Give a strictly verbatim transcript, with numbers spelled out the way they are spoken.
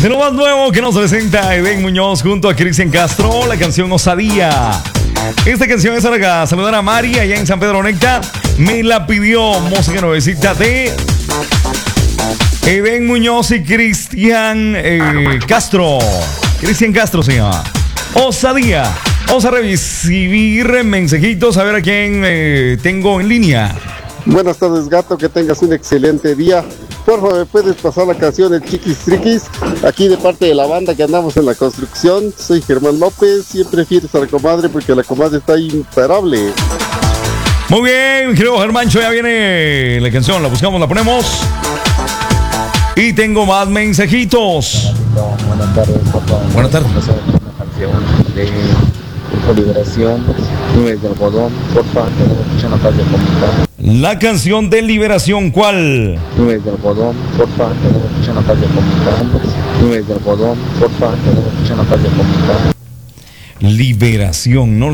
De lo más nuevo que nos presenta Eden Muñoz junto a Cristian Castro, la canción Osadía. Esta canción es para saludar a Mari allá en San Pedro Necta. Me la pidió música nuevecita de Eden Muñoz y Cristian eh, Castro. Cristian Castro se llama. Osadía. Vamos a recibir mensajitos a ver a quién eh, tengo en línea. Buenas tardes, gato, que tengas un excelente día. Por favor, ¿me puedes pasar la canción El Chiquis Triquis? Aquí de parte de la banda que andamos en la construcción. Soy Germán López, siempre fieles a la comadre porque la comadre está imparable. Muy bien, creo Germancho, ya viene la canción, la buscamos, la ponemos. Y tengo más mensajitos. Buenas tardes, papá. Buenas tardes. Una canción de Liberación, Nubes de Algodón, porfa, que no escuchan la paz de comunicar. La canción de Liberación, ¿cuál? Nubes de Algodón, porfa, que no escuchan la paz de comunicar. Nubes de Algodón, porfa, que no escuchan la paz de comunicar. Liberación, ¿no?